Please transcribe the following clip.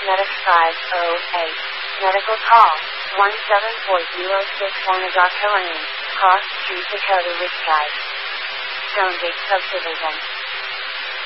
Medic 508. Medical call 17406 Anadarko Lane, Cross Street, Dakota Woodside. Stonegate Subdivision.